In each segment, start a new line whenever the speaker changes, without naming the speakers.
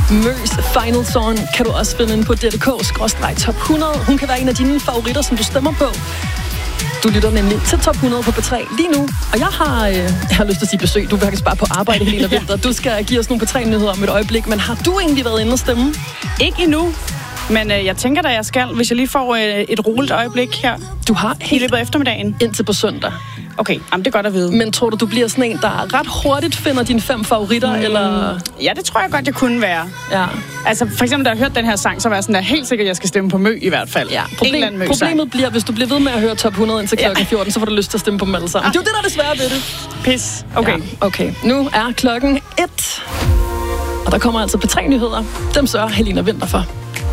Møs Final Song kan du også finde på DK/top 100. Hun kan være en af dine favoritter, som du stemmer på. Du lytter nemlig til Top 100 på P3 lige nu. Og jeg har lyst til at sige besøg. Du vil faktisk bare på arbejde hele vinter. Du skal give os nogle P3-nyheder om et øjeblik. Men har du egentlig været inde og stemme?
Ikke endnu. Men jeg tænker da, jeg skal, hvis jeg lige får et roligt øjeblik her.
Du har
i løbet af eftermiddagen.
Indtil på søndag.
Okay, jamen det er godt at vide.
Men tror du bliver sådan en, der ret hurtigt finder dine 5 favoritter, eller?
Ja, det tror jeg godt, jeg kunne være.
Ja.
Altså, for eksempel, da jeg hørte den her sang, så var jeg sådan der helt sikkert, at jeg skal stemme på Mø i hvert fald.
Ja, problemet bliver, hvis du bliver ved med at høre Top 100 indtil klokken 14, så får du lyst til at stemme på dem alle sammen. Det er jo det, der er det svære ved det.
Pis. Okay.
Ja, okay. Nu er klokken 1. Og der kommer altså P3-nyheder. Dem sørger Helena Winther for.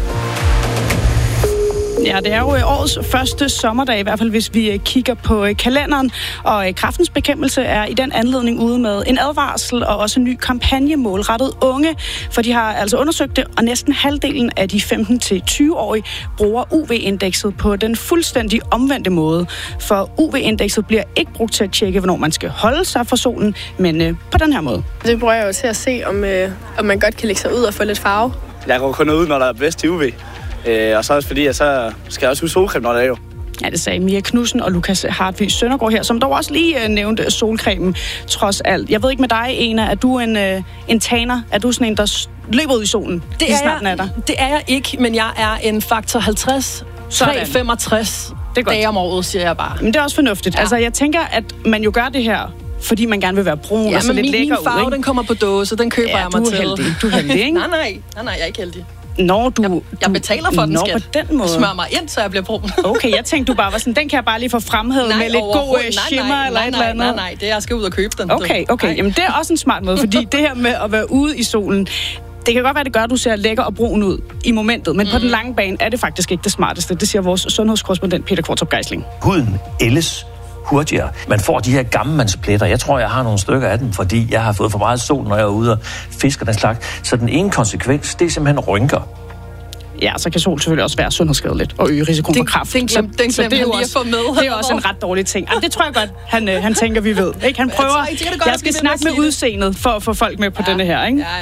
Ja, det er jo årets første sommerdag, i hvert fald hvis vi kigger på kalenderen. Og Kræftens Bekæmpelse er i den anledning ude med en advarsel og også en ny kampagne målrettet unge. For de har altså undersøgt det, og næsten halvdelen af de 15-20-årige bruger UV-indekset på den fuldstændig omvendte måde. For UV-indekset bliver ikke brugt til at tjekke, hvornår man skal holde sig fra solen, men på den her måde.
Det bruger jeg jo til at se, om man godt kan lægge sig ud og få lidt farve.
Jeg går kun ud, når der er bedst til UV. Og så også fordi, at så skal jeg også huske solcreme, når det er jo.
Ja, det sagde Mia Knudsen og Lukas Hartvig Søndergaard her, som dog også lige nævnte solcremen, trods alt. Jeg ved ikke med dig, Ena, er du en taner? Er du sådan en, der løber ud i solen?
Det er jeg ikke, men jeg er en faktor 50, 365 dage om året, siger jeg bare.
Men det er også fornuftigt. Ja. Altså, jeg tænker, at man jo gør det her, fordi man gerne vil være brun og så lidt lækker ud.
Ja, men min farve, den kommer på dåse, den køber jeg mig til.
Du er heldig, ikke?
Nej, jeg er ikke heldig.
Jeg
betaler for den, skat.
På den måde.
Smør mig ind, så jeg bliver brun.
Okay, jeg tænkte, du bare var sådan, den kan jeg bare lige få fremhævet med lidt god shimmer eller et eller andet.
Nej, det er, jeg skal ud og købe den.
Okay. Jamen, det er også en smart måde, fordi det her med at være ude i solen, det kan godt være, det gør, at du ser lækker og brun ud i momentet, men på den lange bane er det faktisk ikke det smarteste. Det siger vores sundhedskorrespondent Peter Kvartrup Geisling.
Huden ældes hurtigere. Man får de her gammelmandspletter. Jeg tror, jeg har nogle stykker af dem, fordi jeg har fået for meget sol, når jeg er ude og fisker den slags. Så den ene konsekvens, det er simpelthen rynker.
Ja, så kan sol selvfølgelig også være sundhedsskadeligt og øge risikoen for kræft.
Den glemte lige at få med.
Det er også en ret dårlig ting. Det tror jeg godt, han tænker, vi ved. Ikke? Han prøver, jeg skal snakke med udseendet for at få folk med på denne her. Ikke?
Ja.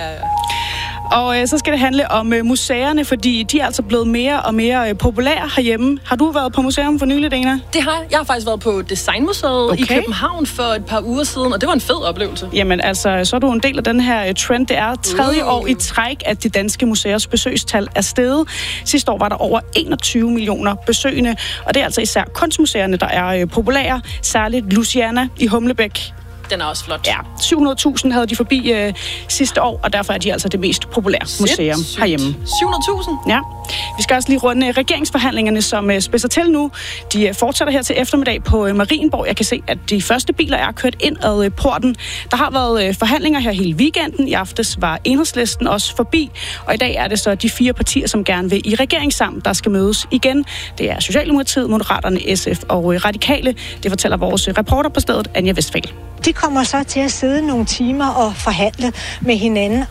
Og så skal det handle om museerne, fordi de er altså blevet mere og mere populære herhjemme. Har du været på museum for nylig, Dana?
Det har jeg. Jeg har faktisk været på Designmuseet i København for et par uger siden, og det var en fed oplevelse.
Jamen altså, så er du en del af den her trend. Det er tredje år i træk, at de danske museers besøgstal er steget. Sidste år var der over 21 millioner besøgende, og det er altså især kunstmuseerne, der er populære. Særligt Luciana i Humlebæk.
Den er også flot.
Ja, 700.000 havde de forbi sidste år, og derfor er de altså det mest populære museum herhjemme.
700.000?
Ja. Vi skal også lige runde regeringsforhandlingerne, som spidser til nu. De fortsætter her til eftermiddag på Marienborg. Jeg kan se, at de første biler er kørt ind ad porten. Der har været forhandlinger her hele weekenden. I aftes var Enhedslisten også forbi, og i dag er det så de 4 partier, som gerne vil i regering sammen, der skal mødes igen. Det er Socialdemokratiet, Moderaterne, SF og Radikale. Det fortæller vores reporter på stedet, Anja Westphal.
De kommer så til at sidde nogle timer og forhandle med hinanden